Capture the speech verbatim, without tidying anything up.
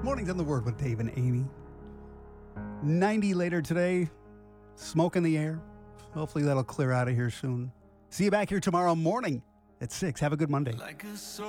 Mornings on the Word with Dave and Amy. ninety later today. Smoke in the air. Hopefully that'll clear out of here soon. See you back here tomorrow morning at six. Have a good Monday. Like a